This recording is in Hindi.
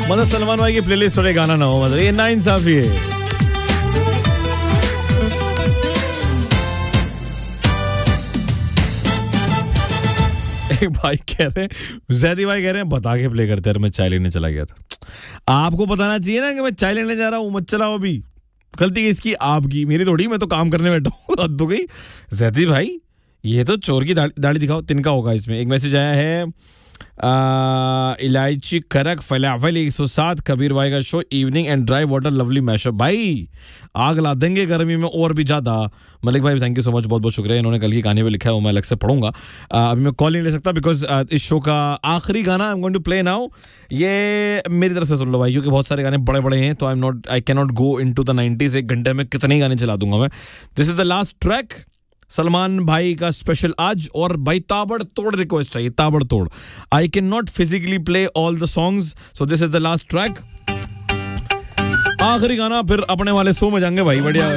मतलब सलमान भाई की प्लेलिस्ट और गाना ना हो, मतलब ये नाइंसाफी है। एक भाई कह रहे हैं, जैदी भाई कह रहे हैं बता के प्ले करते हैं, मैं चाय लेने चला गया था। आपको बताना चाहिए ना कि मैं चाय लेने जा रहा हूँ, मत चलाओ अभी। गलती किसकी? आपकी, मेरी थोड़ी, मैं तो काम करने बैठा हूँ। हद हो गई। जैदी भाई ये तो चोर की दाढ़ी दिखाओ, तिनका होगा इसमें। एक मैसेज आया है, इलायची करक फलाफल 107 कबीर भाई का show evening and dry water lovely mashup. भाई आग ला देंगे गर्मी में और भी ज्यादा। मलिक भाई थैंक यू सो मच, बहुत बहुत शुक्रिया। इन्होंने कल की कहानी में लिखा है वो मैं अलग से पढ़ूंगा। अभी मैं कॉल नहीं ले सकता बिकॉज इस शो का आखिरी गाना I am going to play now, ये मेरी तरफ से सुन लो भाई, क्योंकि बहुत सारे गाने बड़े बड़े हैं तो I can not go into the 90s। एक घंटे में कितने गाने चला दूंगा मैं। This is the last track, Salman भाई का स्पेशल आज। और भाई ताबड़तोड़ रिक्वेस्ट चाहिए, ताबड़तोड़। I can not physically play all the songs, so this is the last track, आखिरी गाना, फिर अपने वाले शो में जाएंगे भाई। बढ़िया।